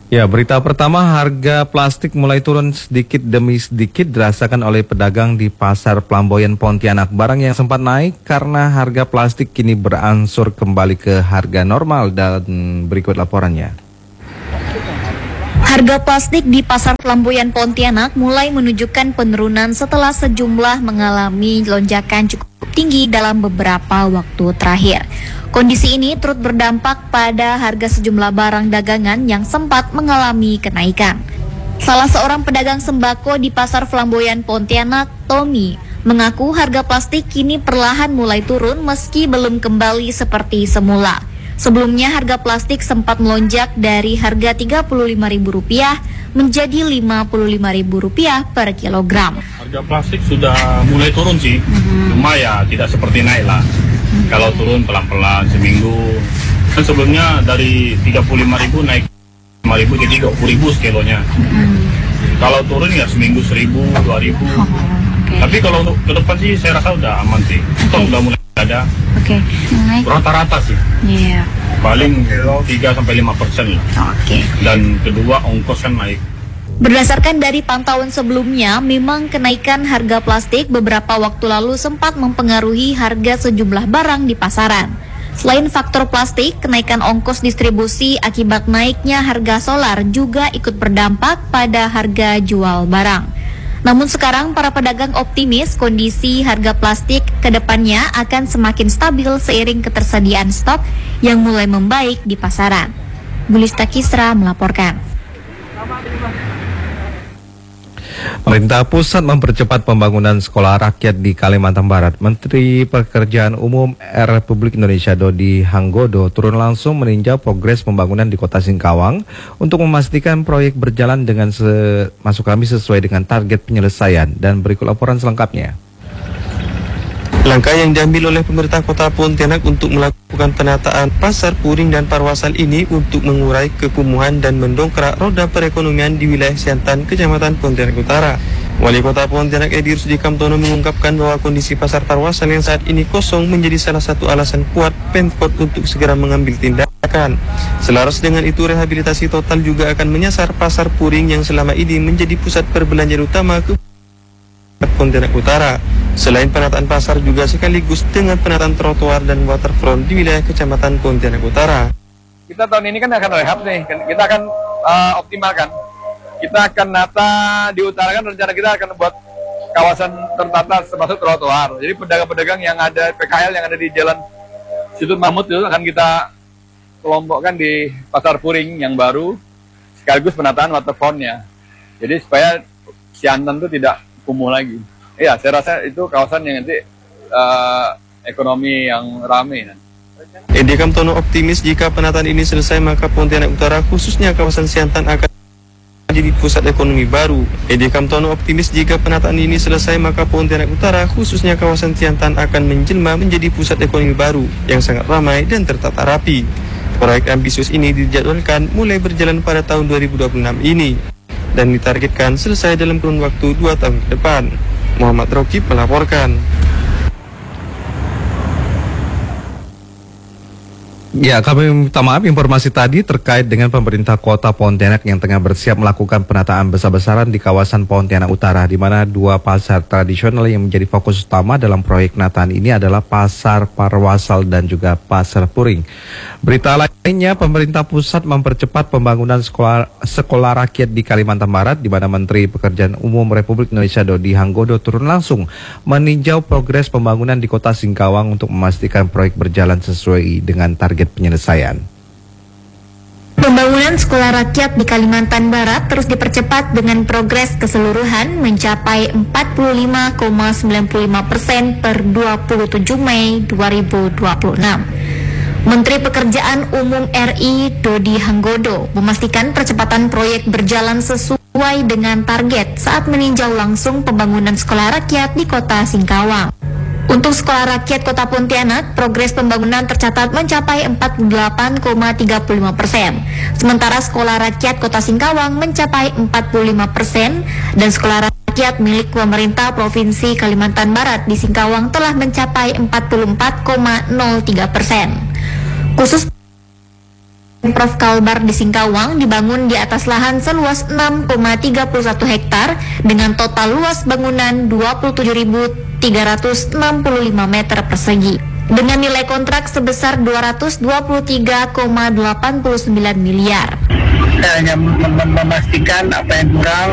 Ya, berita pertama, harga plastik mulai turun sedikit demi sedikit dirasakan oleh pedagang di Pasar Pelamboyan Pontianak. Barang yang sempat naik karena harga plastik kini berangsur kembali ke harga normal, dan berikut laporannya. Harga plastik di Pasar Pelamboyan Pontianak mulai menunjukkan penurunan setelah sejumlah mengalami lonjakan cukup tinggi dalam beberapa waktu terakhir. Kondisi ini turut berdampak pada harga sejumlah barang dagangan yang sempat mengalami kenaikan. Salah seorang pedagang sembako di Pasar Flamboyan Pontianak, Tommy, mengaku harga plastik kini perlahan mulai turun meski belum kembali seperti semula. Sebelumnya harga plastik sempat melonjak dari harga Rp35.000 menjadi Rp55.000 per kilogram. Harga plastik sudah mulai turun sih, cuma ya tidak seperti naik lah. Kalau turun pelan-pelan seminggu, kan sebelumnya dari 35.000 naik 5.000 jadi 20.000 sekilonya. Kalau turun ya seminggu 1.000, 2.000. Tapi kalau untuk ke depan sih saya rasa udah aman sih. Stok udah mulai ada. Rata-rata sih. Paling 3-5% lah. Dan kedua ongkos kan naik. Berdasarkan dari pantauan sebelumnya, memang kenaikan harga plastik beberapa waktu lalu sempat mempengaruhi harga sejumlah barang di pasaran. Selain faktor plastik, kenaikan ongkos distribusi akibat naiknya harga solar juga ikut berdampak pada harga jual barang. Namun sekarang para pedagang optimis kondisi harga plastik ke depannya akan semakin stabil seiring ketersediaan stok yang mulai membaik di pasaran. Gulista Kisra melaporkan. Pemerintah pusat mempercepat pembangunan sekolah rakyat di Kalimantan Barat. Menteri Pekerjaan Umum Republik Indonesia Dodi Hanggodo turun langsung meninjau progres pembangunan di Kota Singkawang untuk memastikan proyek berjalan dengan sesuai dengan target penyelesaian. Dan berikut laporan selengkapnya. Langkah yang diambil oleh pemerintah Kota Pontianak untuk melakukan penataan pasar puring dan parwasal ini untuk mengurai kekumuhan dan mendongkrak roda perekonomian di wilayah Siantan, Kecamatan Pontianak Utara. Wali Kota Pontianak Edi Rusdi Kamtono mengungkapkan bahwa kondisi pasar parwasal yang saat ini kosong menjadi salah satu alasan kuat Pemkot untuk segera mengambil tindakan. Selaras dengan itu, rehabilitasi total juga akan menyasar pasar puring yang selama ini menjadi pusat perbelanjaan utama ke Pontianak Utara. Selain penataan pasar juga sekaligus dengan penataan trotoar dan waterfront di wilayah Kecamatan Pontianak Utara. Kita tahun ini kan akan rehab nih, kita akan optimalkan. Kita akan nata di utara, kan rencana kita akan buat kawasan tertata termasuk trotoar. Jadi pedagang-pedagang yang ada PKL yang ada di Jalan Situt Mahmud itu akan kita kelompokkan di Pasar Puring yang baru, sekaligus penataan waterfrontnya. Jadi supaya Siantan itu tidak kumuh lagi. Iya, saya rasa itu kawasan yang nanti ekonomi yang ramai. Edi Kamtono optimis jika penataan ini selesai maka Pontianak Utara khususnya kawasan Siantan akan menjadi pusat ekonomi baru. Edi Kamtono optimis jika penataan ini selesai maka Pontianak Utara khususnya kawasan Siantan akan menjelma menjadi pusat ekonomi baru yang sangat ramai dan tertata rapi. Proyek ambisius ini dijadwalkan mulai berjalan pada tahun 2026 ini dan ditargetkan selesai dalam kurun waktu 2 tahun ke depan. Muhammad Rokib melaporkan. Ya, kami minta maaf informasi tadi terkait dengan pemerintah Kota Pontianak yang tengah bersiap melakukan penataan besar-besaran di kawasan Pontianak Utara, di mana 2 pasar tradisional yang menjadi fokus utama dalam proyek penataan ini adalah Pasar Parwasal dan juga Pasar Puring. Berita lainnya, pemerintah pusat mempercepat pembangunan sekolah rakyat di Kalimantan Barat, di mana Menteri Pekerjaan Umum Republik Indonesia Dodi Hanggodo turun langsung meninjau progres pembangunan di Kota Singkawang untuk memastikan proyek berjalan sesuai dengan target penyelesaian. Pembangunan sekolah rakyat di Kalimantan Barat terus dipercepat dengan progres keseluruhan mencapai 45,95% per 27 Mei 2026. Menteri Pekerjaan Umum RI Dodi Hanggodo memastikan percepatan proyek berjalan sesuai dengan target saat meninjau langsung pembangunan sekolah rakyat di Kota Singkawang. Untuk sekolah rakyat Kota Pontianak, progres pembangunan tercatat mencapai 48,35%. Sementara sekolah rakyat Kota Singkawang mencapai 45% dan sekolah rakyat milik pemerintah Provinsi Kalimantan Barat di Singkawang telah mencapai 44,03%. Khusus Pemprov Kalbar di Singkawang dibangun di atas lahan seluas 6,31 hektar dengan total luas bangunan 27.365 meter persegi. Dengan nilai kontrak sebesar 223,89 miliar. Saya hanya memastikan apa yang kurang